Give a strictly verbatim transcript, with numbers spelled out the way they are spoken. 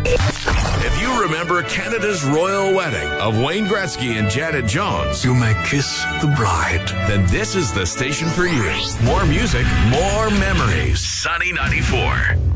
If you remember Canada's royal wedding of Wayne Gretzky and Janet Jones, you may kiss the bride. Then this is the station for you. More music, more memories. Sunny ninety-four.